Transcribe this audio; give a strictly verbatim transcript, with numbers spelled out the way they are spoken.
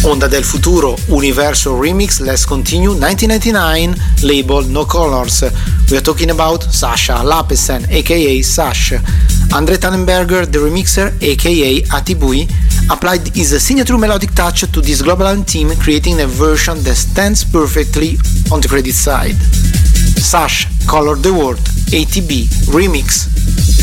Onda del futuro, Universo Remix, let's continue, nineteen ninety-nine, label No Colors. We are talking about Sasha Lapesen, aka Sash. Andre Tannenberger, the remixer, aka Atibui, applied his signature melodic touch to this global theme, creating a version that stands perfectly on the credit side. Sash, Color the World, A T B, Remix.